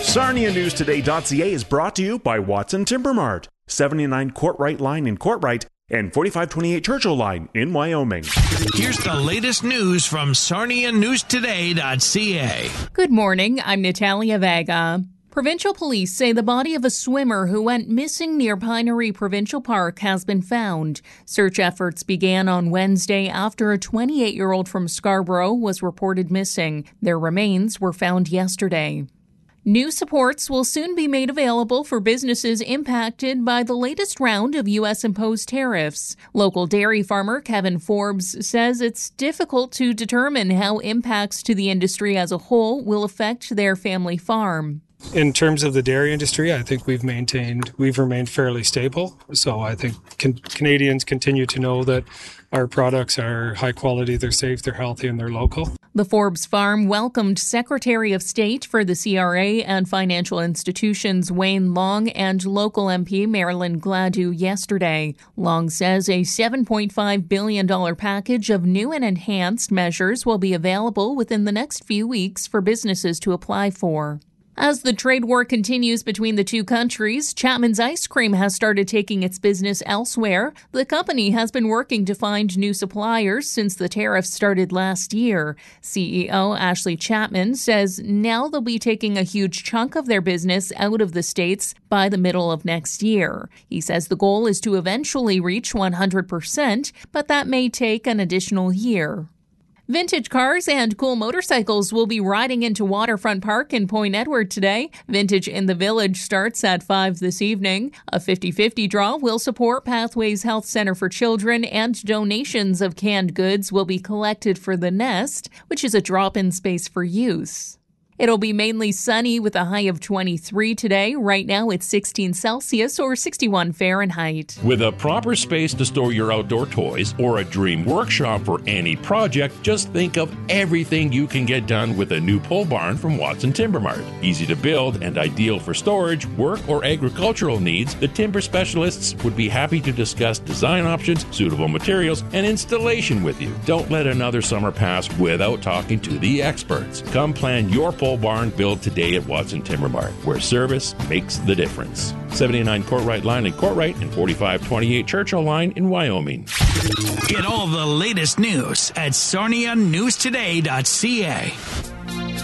SarniaNewsToday.ca is brought to you by Watson Timber Mart, 79 Courtright Line in Courtright and 4528 Churchill Line in Wyoming. Here's the latest news from SarniaNewsToday.ca. Good morning, I'm Natalia Vega. Provincial police say the body of a swimmer who went missing near Pinery Provincial Park has been found. Search efforts began on Wednesday after a 28-year-old from Scarborough was reported missing. Their remains were found yesterday. New supports will soon be made available for businesses impacted by the latest round of U.S.-imposed tariffs. Local dairy farmer Kevin Forbes says it's difficult to determine how impacts to the industry as a whole will affect their family farm. In terms of the dairy industry, I think we've remained fairly stable. So I think Canadians continue to know that our products are high quality, they're safe, they're healthy, and they're local. The Forbes farm welcomed Secretary of State for the CRA and financial institutions Wayne Long and local MP Marilyn Gladue yesterday. Long says a $7.5 billion package of new and enhanced measures will be available within the next few weeks for businesses to apply for. As the trade war continues between the two countries, Chapman's Ice Cream has started taking its business elsewhere. The company has been working to find new suppliers since the tariffs started last year. CEO Ashley Chapman says now they'll be taking a huge chunk of their business out of the States by the middle of next year. He says the goal is to eventually reach 100%, but that may take an additional year. Vintage cars and cool motorcycles will be riding into Waterfront Park in Point Edward today. Vintage in the Village starts at 5 this evening. A 50-50 draw will support Pathways Health Center for Children, and donations of canned goods will be collected for The Nest, which is a drop-in space for use. It'll be mainly sunny with a high of 23 today. Right now it's 16 Celsius or 61 Fahrenheit. With a proper space to store your outdoor toys or a dream workshop for any project, just think of everything you can get done with a new pole barn from Watson Timber Mart. Easy to build and ideal for storage, work, or agricultural needs, the timber specialists would be happy to discuss design options, suitable materials, and installation with you. Don't let another summer pass without talking to the experts. Come plan your pole barn build today at Watson Timber Mart, where service makes the difference. 79 Courtright Line in Courtright and 4528 Churchill Line in Wyoming. Get all the latest news at SarniaNewsToday.ca.